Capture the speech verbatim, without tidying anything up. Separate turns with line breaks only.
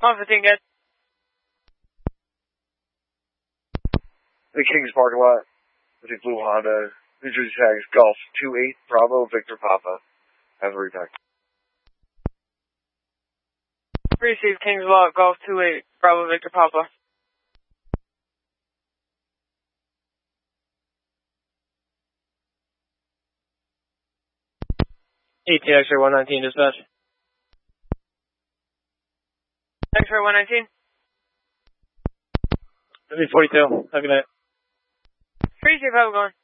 one fifteen, good.
The Kings parking lot with a blue Honda. New Jersey tags Golf two eight Bravo Victor Papa. Have a repack.
Receive Kings Lot, Golf two eight Bravo Victor Papa.
E T X-ray one nineteen, dispatch.
X-ray one nineteen.
V forty-two, have a good night.
Receive, how we going?